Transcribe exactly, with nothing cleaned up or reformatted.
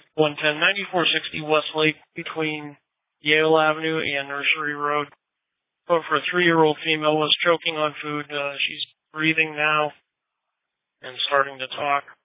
one ten ninety-four sixty Westlake between Yale Avenue and Nursery Road. But for a three-year-old female was choking on food. Uh, she's breathing now and starting to talk.